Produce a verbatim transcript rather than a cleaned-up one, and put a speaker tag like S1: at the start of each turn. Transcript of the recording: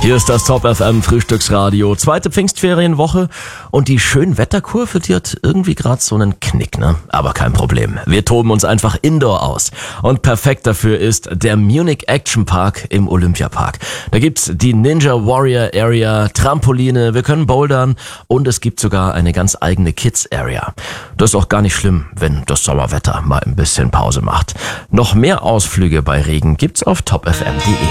S1: Hier ist das Top F M Frühstücksradio. Zweite Pfingstferienwoche und die Schönwetterkurve, die hat irgendwie gerade so einen Knick, ne? Aber kein Problem. Wir toben uns einfach indoor aus. Und perfekt dafür ist der Munich Action Park im Olympiapark. Da gibt's die Ninja Warrior Area, Trampoline, wir können bouldern und es gibt sogar eine ganz eigene Kids Area. Das ist auch gar nicht schlimm, wenn das Sommerwetter mal ein bisschen Pause macht. Noch mehr Ausflüge bei Regen gibt's auf top f m punkt d e.